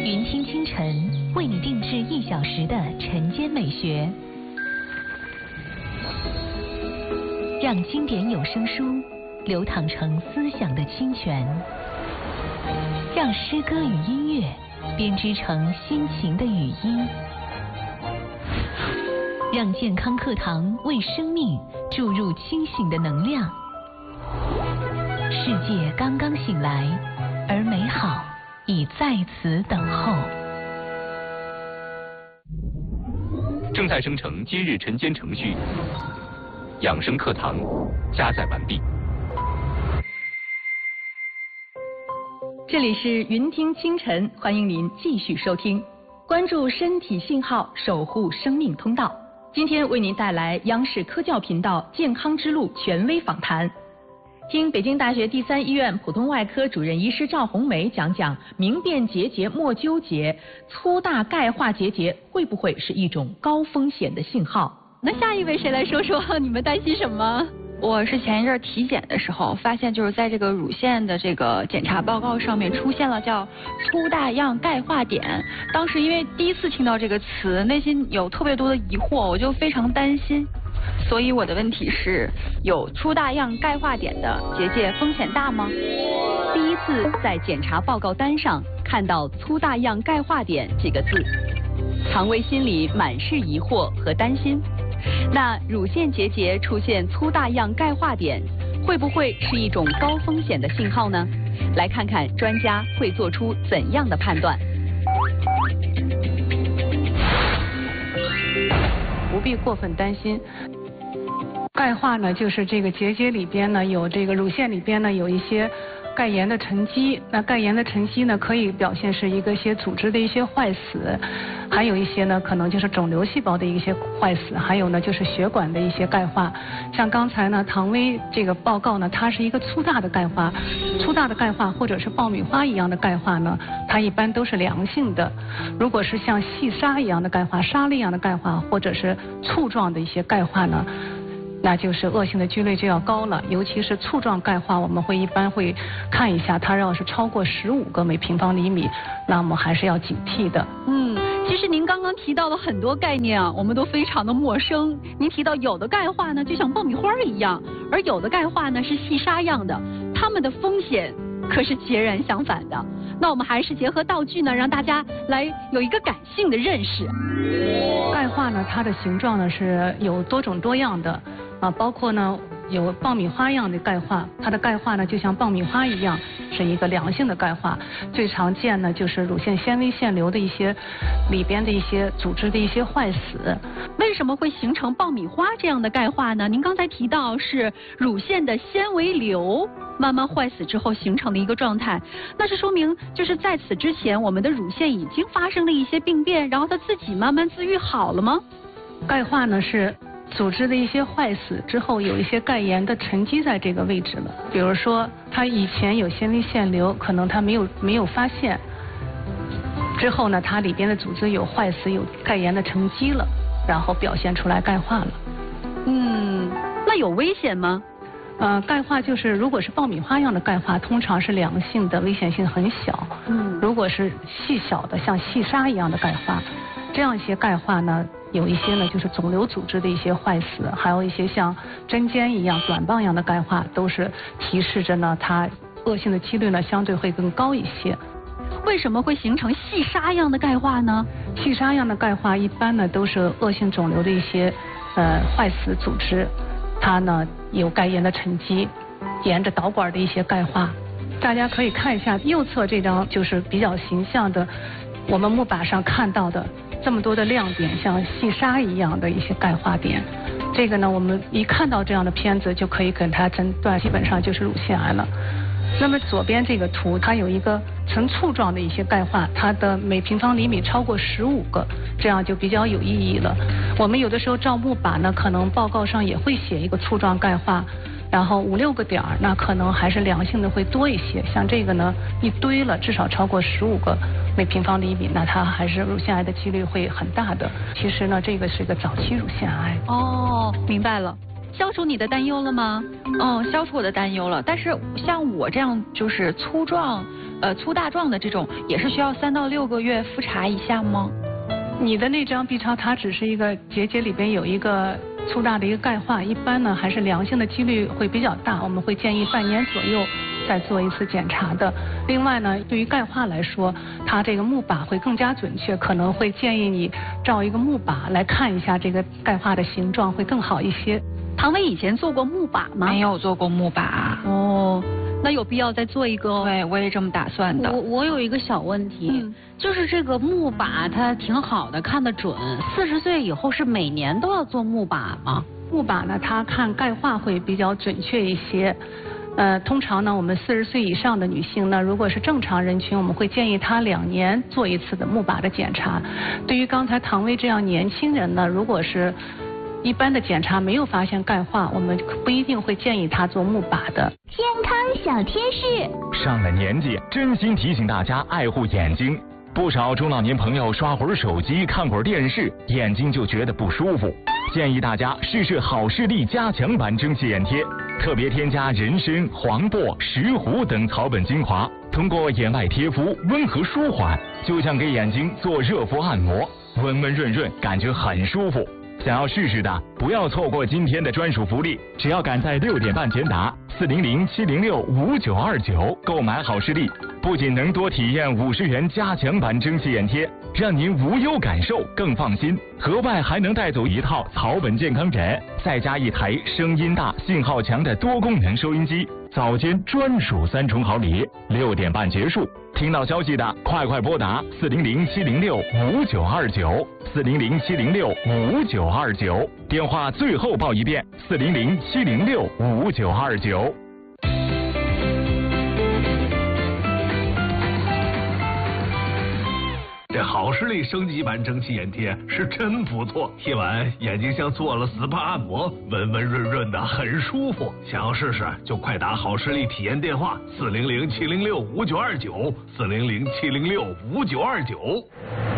云听清晨为你定制1小时的晨间美学，让经典有声书流淌成思想的清泉，让诗歌与音乐编织成心情的语音，让健康课堂为生命注入清醒的能量。世界刚刚醒来，而美好已在此等候。 正在生成今日晨间程序，养生课堂加载完毕。 这里是云听清晨，欢迎您继续收听，关注身体信号，守护生命通道。今天为您带来央视科教频道健康之路权威访谈，听北京大学第3医院普通外科主任医师赵红梅讲讲明辨结节莫纠结，粗大钙化结节会不会是一种高风险的信号？那下一位谁来说说你们担心什么？ 我是前一阵体检的时候发现，就是在这个乳腺的这个检查报告上面出现了叫粗大样钙化点。当时因为第一次听到这个词，内心有特别多的疑惑，我就非常担心。所以我的问题是，有粗大样钙化点的结节风险大吗？ 第一次在检查报告单上看到粗大样钙化点几个字，唐薇心里满是疑惑和担心。那乳腺结节出现粗大样钙化点，会不会是一种高风险的信号呢？来看看专家会做出怎样的判断。 不必过分担心。钙化呢，就是这个结节里边呢有这个乳腺里边呢有一些钙盐的沉积，那钙盐的沉积呢可以表现是一些组织的一些坏死，还有一些呢可能就是肿瘤细胞的一些坏死，还有呢就是血管的一些钙化。像刚才呢唐薇这个报告呢，它是一个粗大的钙化，粗大的钙化或者是爆米花一样的钙化呢，它一般都是良性的。如果是像细沙一样的钙化、沙粒一样的钙化，或者是簇状的一些钙化呢，那就是恶性的几率就要高了。尤其是簇状钙化，我们一般会看一下，它要是超过15个每平方厘米，那么还是要警惕的。 其实您刚刚提到了很多概念啊，我们都非常的陌生。您提到有的钙化呢就像爆米花一样，而有的钙化呢是细沙样的，它们的风险可是截然相反的。那我们还是结合道具呢，让大家来有一个感性的认识。 钙化呢，它的形状呢是有多种多样的包括呢有爆米花样的钙化，它的钙化呢就像爆米花一样，是一个良性的钙化。最常见呢就是乳腺纤维腺瘤的一些里边的一些组织的一些坏死。 为什么会形成爆米花这样的钙化呢？您刚才提到是乳腺的纤维瘤慢慢坏死之后形成的一个状态，那是说明就是在此之前我们的乳腺已经发生了一些病变，然后它自己慢慢自愈好了吗？ 钙化呢是组织的一些坏死之后，有一些钙盐的沉积在这个位置了。比如说它以前有纤维腺瘤，可能它没有发现，之后呢它里边的组织有坏死，有钙盐的沉积了，然后表现出来钙化了。 那有危险吗？ 钙化就是如果是爆米花样的钙化，通常是良性的，危险性很小。如果是细小的像细沙一样的钙化，这样一些钙化呢，有一些呢就是肿瘤组织的一些坏死，还有一些像针尖一样短棒一样的钙化，都是提示着呢它恶性的几率呢相对会更高一些。 为什么会形成细沙样的钙化呢？ 细沙样的钙化一般呢都是恶性肿瘤的一些坏死组织，它呢有钙盐的沉积，沿着导管的一些钙化。大家可以看一下右侧这张，就是比较形象的我们木板上看到的这么多的亮点，像细沙一样的一些钙化点。这个呢我们一看到这样的片子就可以给它诊断，基本上就是乳腺癌了。那么左边这个图，它有一个呈簇状的一些钙化，它的每平方厘米超过15个，这样就比较有意义了。我们有的时候照木板呢，可能报告上也会写一个簇状钙化，然后5、6个点儿，那可能还是良性的会多一些。像这个呢，一堆了至少超过15个每平方厘米，那它还是乳腺癌的几率会很大的。其实呢，这个是一个早期乳腺癌。 明白了。消除你的担忧了吗？ 消除我的担忧了。但是像我这样就是粗壮粗大壮的这种，也是需要3到6个月复查一下吗？ 你的那张 B 超它只是一个结节里边有一个粗大的一个钙化，一般呢还是良性的几率会比较大，我们会建议半年左右再做一次检查的。另外呢，对于钙化来说，它这个钼靶会更加准确，可能会建议你照一个钼靶来看一下这个钙化的形状会更好一些。 唐薇以前做过钼靶吗？ 没有做过钼靶。 哦，那有必要再做一个？ 对，我也这么打算的。 我有一个小问题，就是这个钼靶它挺好的，看得准。40岁以后是每年都要做钼靶吗？ 钼靶呢，它看钙化会比较准确一些。通常呢，我们40岁以上的女性呢，如果是正常人群，我们会建议她2年做一次的钼靶的检查。对于刚才唐薇这样年轻人呢，如果是一般的检查没有发现钙化，我们不一定会建议她做钼靶的。 健康小贴士， 上了年纪，真心提醒大家爱护眼睛。不少中老年朋友刷会儿手机、看会儿电视，眼睛就觉得不舒服。建议大家试试好视力加强版蒸汽眼贴，特别添加人参、黄柏、石斛等草本精华，通过眼外贴敷，温和舒缓，就像给眼睛做热敷按摩，温温润润，感觉很舒服。想要试试的，不要错过今天的专属福利，只要赶在6点半前打400-706-5929购买好视力，不仅能多体验50元加强版蒸汽眼贴，让您无忧感受更放心，额外还能带走一套草本健康枕，再加一台声音大、信号强的多功能收音机，早间专属3重好礼。6点半结束，听到消息的快拨打400-706-5929 400-706-5929，电话最后报一遍400-706-5929。 这好视力升级版蒸汽眼贴是真不错，贴完眼睛像做了 SPA 按摩，温温润润的，很舒服。想要试试就快打好视力体验电话400-706-5929 400-706-5929。